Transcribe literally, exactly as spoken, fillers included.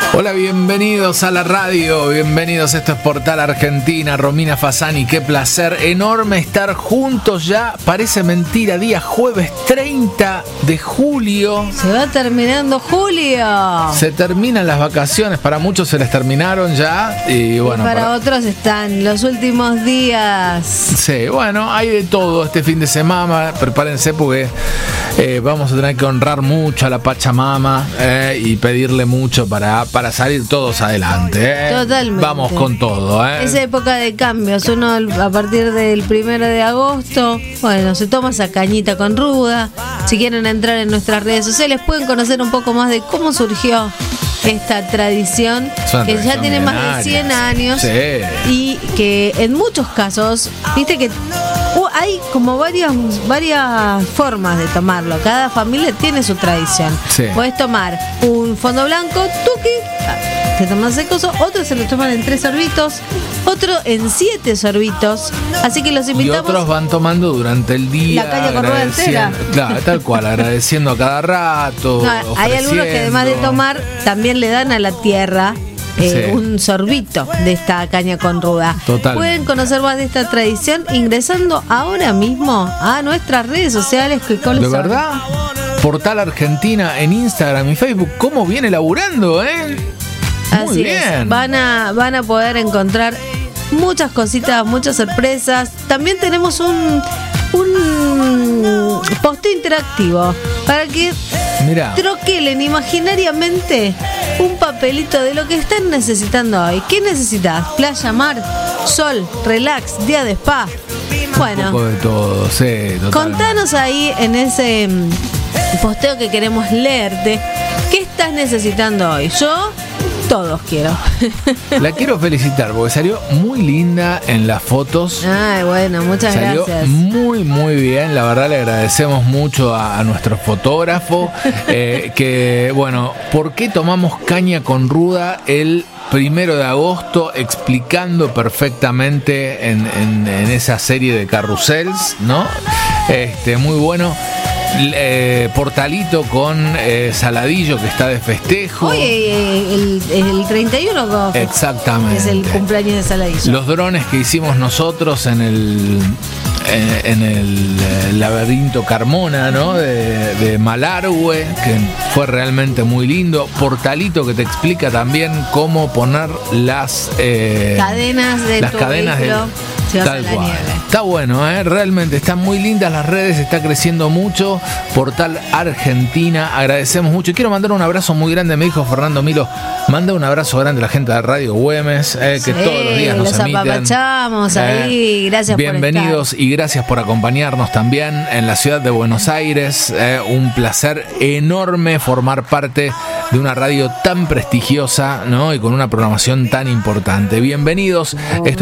Hola, bienvenidos a la radio, bienvenidos, esto es Portal Argentina, Romina Fasani, qué placer enorme estar juntos ya, parece mentira, día jueves treinta de julio. Se va terminando julio. Se terminan las vacaciones, para muchos se les terminaron ya y bueno. Y para, para otros están los últimos días. Sí, bueno, hay de todo este fin de semana, prepárense porque eh, vamos a tener que honrar mucho a la Pachamama eh, y pedirle mucho para... para para salir todos adelante, ¿eh? Totalmente. Vamos con todo, ¿eh? Es época de cambios. Uno a partir del primero de agosto, bueno, se toma esa cañita con ruda. Si quieren entrar en nuestras redes sociales, pueden conocer un poco más de cómo surgió esta tradición, que ya tiene más de cien años. Sí. Y que en muchos casos, viste que uh, hay como varias, varias formas de tomarlo. Cada familia tiene su tradición. Sí. Puedes tomar un fondo blanco, tuki, te tomas secoso, otros se lo toman en tres sorbitos, otro en siete sorbitos. Así que los invitamos. Y otros van tomando durante el día. La caña con rueda entera. Claro, tal cual, agradeciendo a cada rato. No, hay algunos que además de tomar, también le dan a la tierra eh, sí. un sorbito de esta caña con ruda. Total. Pueden conocer más de esta tradición ingresando ahora mismo a nuestras redes sociales. Que ¿De verdad? Portal Argentina en Instagram y Facebook. ¿Cómo viene laburando, eh? Muy Así bien. Es. Van a, van a poder encontrar muchas cositas, muchas sorpresas. También tenemos un, un posteo interactivo para que Mirá. troquelen imaginariamente un papelito de lo que están necesitando hoy. ¿Qué necesitas? Playa, mar, sol, relax, día de spa. Bueno, un poco de todo, sí, totalmente. Contanos ahí en ese posteo que queremos leerte, ¿qué estás necesitando hoy? Yo todos quiero. La quiero felicitar porque salió muy linda en las fotos. Ay, bueno, muchas salió gracias. Muy, muy bien. La verdad le agradecemos mucho a, a nuestro fotógrafo. eh, que, bueno, ¿por qué tomamos caña con ruda el primero de agosto? Explicando perfectamente en, en, en esa serie de carrusels, ¿no? Este, muy bueno. Eh, Portalito con eh, Saladillo, que está de festejo. Oye, el, el treinta y uno exactamente es el cumpleaños de Saladillo. Los drones que hicimos nosotros en el en, en el eh, laberinto Carmona, ¿no? De, de Malargüe, que fue realmente muy lindo. Portalito que te explica también cómo poner las eh, cadenas de las cadenas de tal cual. Está bueno, ¿eh? Realmente están muy lindas las redes, está creciendo mucho. Portal Argentina, agradecemos mucho. Y quiero mandar un abrazo muy grande, me dijo Fernando Milo, manda un abrazo grande a la gente de Radio Güemes, eh, que sí, todos los días nos los emiten. apapachamos eh, ahí, gracias bienvenidos por estar. Y gracias por acompañarnos también en la ciudad de Buenos Aires. Eh, un placer enorme formar parte de una radio tan prestigiosa, ¿no? Y con una programación tan importante. Bienvenidos. Oh. Esto